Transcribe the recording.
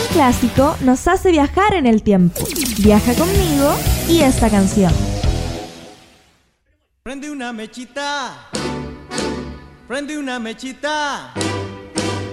clásico nos hace viajar en el tiempo. Viaja conmigo y esta canción. Prende una mechita, prende una mechita.